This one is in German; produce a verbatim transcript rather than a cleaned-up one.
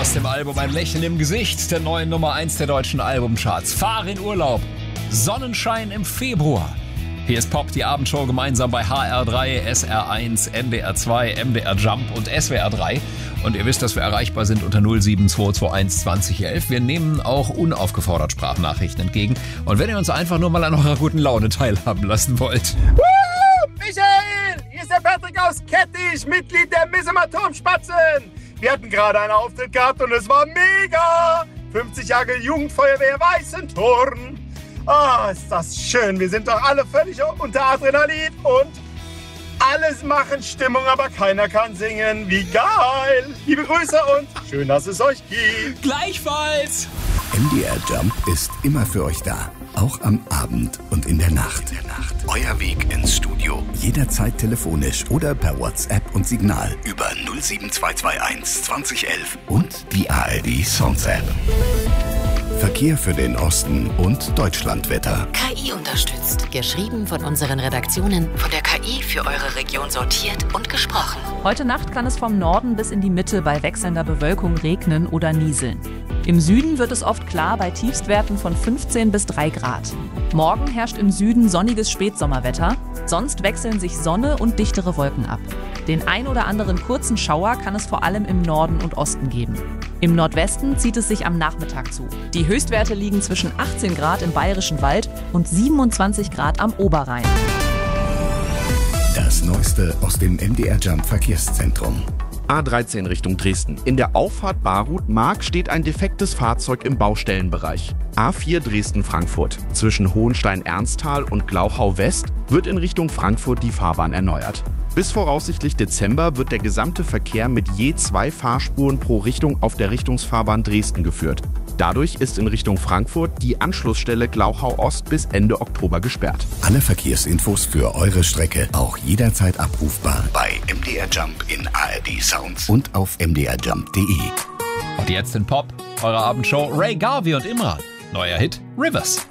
aus dem Album Ein Lächeln im Gesicht, der neuen Nummer eins der deutschen Albumcharts. Fahr in Urlaub. Sonnenschein im Februar. Hier ist Pop, die Abendshow, gemeinsam bei H R drei, S R eins, N D R zwei, M D R Jump und S W R drei. Und ihr wisst, dass wir erreichbar sind unter null sieben zwei zwei eins zwanzig elf. Wir nehmen auch unaufgefordert Sprachnachrichten entgegen. Und wenn ihr uns einfach nur mal an eurer guten Laune teilhaben lassen wollt. Woo! Michael! Hier ist der Patrick aus Kettich, Mitglied der Missemer Turmspatzen. Wir hatten gerade einen Auftritt gehabt und es war mega. fünfzig Jahre Jugendfeuerwehr Weißenturm. Ah, ist das schön. Wir sind doch alle völlig unter Adrenalin und alles machen Stimmung, aber keiner kann singen. Wie geil! Liebe Grüße und schön, dass es euch gibt. Gleichfalls! M D R Jump ist immer für euch da. Auch am Abend und in der Nacht. Der Nacht. Euer Weg ins Studio. Jederzeit telefonisch oder per WhatsApp und Signal über null sieben zwei zwei eins zwanzig elf und die A R D Songs App. Verkehr für den Osten und Deutschlandwetter. K I unterstützt. Geschrieben von unseren Redaktionen, von der K I für eure Region sortiert und gesprochen. Heute Nacht kann es vom Norden bis in die Mitte bei wechselnder Bewölkung regnen oder nieseln. Im Süden wird es oft klar bei Tiefstwerten von fünfzehn bis drei Grad. Morgen herrscht im Süden sonniges Spätsommerwetter. Sonst wechseln sich Sonne und dichtere Wolken ab. Den ein oder anderen kurzen Schauer kann es vor allem im Norden und Osten geben. Im Nordwesten zieht es sich am Nachmittag zu. Die Höchstwerte liegen zwischen achtzehn Grad im Bayerischen Wald und siebenundzwanzig Grad am Oberrhein. Das Neueste aus dem M D R Jump Verkehrszentrum. A dreizehn Richtung Dresden. In der Auffahrt Barut-Mark steht ein defektes Fahrzeug im Baustellenbereich. A vier Dresden-Frankfurt. Zwischen Hohenstein-Ernsthal und Glauchau-West wird in Richtung Frankfurt die Fahrbahn erneuert. Bis voraussichtlich Dezember wird der gesamte Verkehr mit je zwei Fahrspuren pro Richtung auf der Richtungsfahrbahn Dresden geführt. Dadurch ist in Richtung Frankfurt die Anschlussstelle Glauchau-Ost bis Ende Oktober gesperrt. Alle Verkehrsinfos für eure Strecke auch jederzeit abrufbar bei M D R Jump in A R D Sounds und auf m d r jump punkt d e. Und jetzt in Pop, eure Abendshow Ray Garvey und Imran. Neuer Hit Rivers.